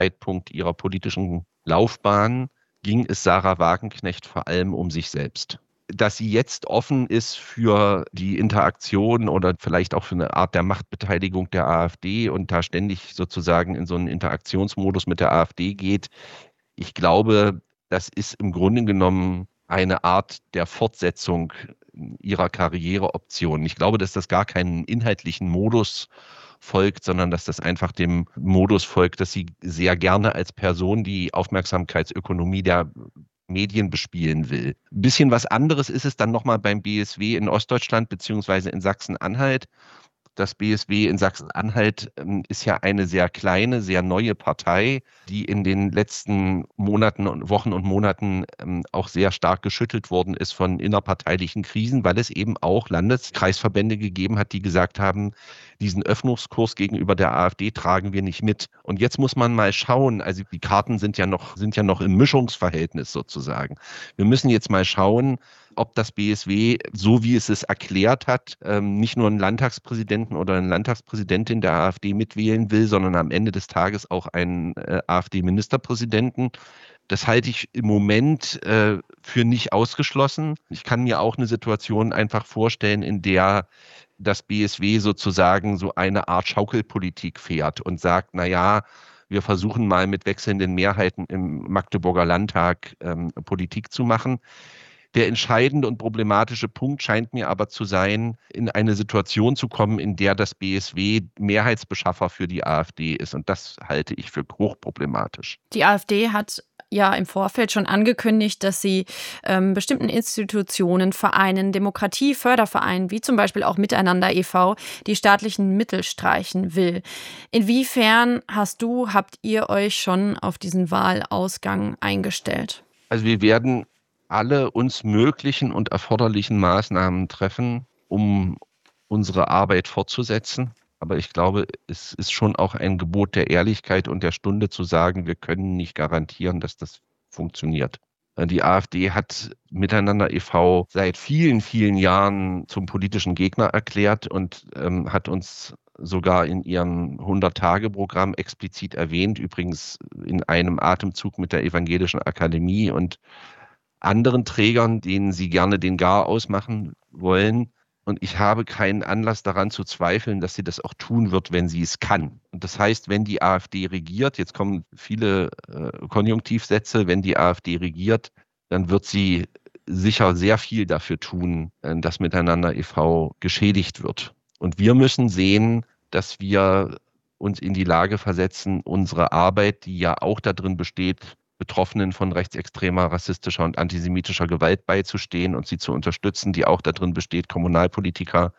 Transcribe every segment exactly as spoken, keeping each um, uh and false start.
Zeitpunkt ihrer politischen Laufbahn ging es Sarah Wagenknecht vor allem um sich selbst. Dass sie jetzt offen ist für die Interaktion oder vielleicht auch für eine Art der Machtbeteiligung der AfD und da ständig sozusagen in so einen Interaktionsmodus mit der AfD geht, ich glaube, das ist im Grunde genommen eine Art der Fortsetzung ihrer Karriereoptionen. Ich glaube, dass das gar keinen inhaltlichen Modus folgt, sondern dass das einfach dem Modus folgt, dass sie sehr gerne als Person die Aufmerksamkeitsökonomie der Medien bespielen will. Ein bisschen was anderes ist es dann nochmal beim B S W in Ostdeutschland beziehungsweise in Sachsen-Anhalt. Das B S W in Sachsen-Anhalt ähm, ist ja eine sehr kleine, sehr neue Partei, die in den letzten Monaten und Wochen und Monaten ähm, auch sehr stark geschüttelt worden ist von innerparteilichen Krisen, weil es eben auch Landeskreisverbände gegeben hat, die gesagt haben, diesen Öffnungskurs gegenüber der AfD tragen wir nicht mit. Und jetzt muss man mal schauen, also die Karten sind ja noch, sind ja noch im Mischungsverhältnis sozusagen. Wir müssen jetzt mal schauen, ob das B S W, so wie es es erklärt hat, nicht nur einen Landtagspräsidenten oder eine Landtagspräsidentin der AfD mitwählen will, sondern am Ende des Tages auch einen AfD-Ministerpräsidenten. Das halte ich im Moment äh, für nicht ausgeschlossen. Ich kann mir auch eine Situation einfach vorstellen, in der das B S W sozusagen so eine Art Schaukelpolitik fährt und sagt, na ja, wir versuchen mal mit wechselnden Mehrheiten im Magdeburger Landtag ähm, Politik zu machen. Der entscheidende und problematische Punkt scheint mir aber zu sein, in eine Situation zu kommen, in der das B S W Mehrheitsbeschaffer für die AfD ist. Und das halte ich für hochproblematisch. Die AfD hat ja im Vorfeld schon angekündigt, dass sie ähm, bestimmten Institutionen, Vereinen, Demokratiefördervereinen, wie zum Beispiel auch Miteinander e V, die staatlichen Mittel streichen will. Inwiefern hast du, habt ihr euch schon auf diesen Wahlausgang eingestellt? Also wir werden alle uns möglichen und erforderlichen Maßnahmen treffen, um unsere Arbeit fortzusetzen. Aber ich glaube, es ist schon auch ein Gebot der Ehrlichkeit und der Stunde zu sagen, wir können nicht garantieren, dass das funktioniert. Die AfD hat Miteinander e V seit vielen, vielen Jahren zum politischen Gegner erklärt und ähm, hat uns sogar in ihrem hundert-Tage-Programm explizit erwähnt, übrigens in einem Atemzug mit der Evangelischen Akademie und anderen Trägern, denen sie gerne den Garaus machen wollen. Und ich habe keinen Anlass daran zu zweifeln, dass sie das auch tun wird, wenn sie es kann. Und das heißt, wenn die AfD regiert, jetzt kommen viele äh, Konjunktivsätze, wenn die AfD regiert, dann wird sie sicher sehr viel dafür tun, äh, dass Miteinander e V geschädigt wird. Und wir müssen sehen, dass wir uns in die Lage versetzen, unsere Arbeit, die ja auch darin besteht, Betroffenen von rechtsextremer, rassistischer und antisemitischer Gewalt beizustehen und sie zu unterstützen, die auch darin besteht, Kommunalpolitiker,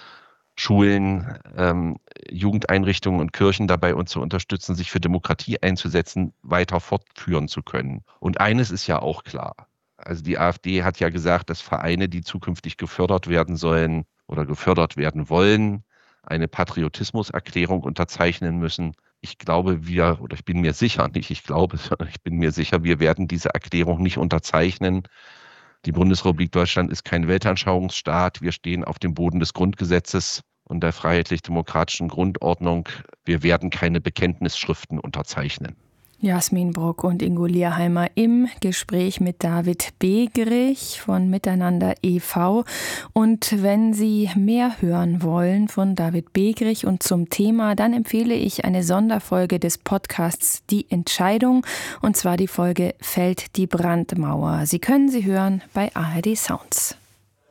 Schulen, ähm, Jugendeinrichtungen und Kirchen dabei uns zu unterstützen, sich für Demokratie einzusetzen, weiter fortführen zu können. Und eines ist ja auch klar. Also die AfD hat ja gesagt, dass Vereine, die zukünftig gefördert werden sollen oder gefördert werden wollen, eine Patriotismuserklärung unterzeichnen müssen. Ich glaube, wir, oder ich bin mir sicher, nicht ich glaube, sondern ich bin mir sicher, wir werden diese Erklärung nicht unterzeichnen. Die Bundesrepublik Deutschland ist kein Weltanschauungsstaat. Wir stehen auf dem Boden des Grundgesetzes und der freiheitlich-demokratischen Grundordnung. Wir werden keine Bekenntnisschriften unterzeichnen. Jasmin Brock und Ingo Lierheimer im Gespräch mit David Begerich von Miteinander e V. Und wenn Sie mehr hören wollen von David Begerich und zum Thema, dann empfehle ich eine Sonderfolge des Podcasts Die Entscheidung, und zwar die Folge Fällt die Brandmauer. Sie können sie hören bei A R D Sounds.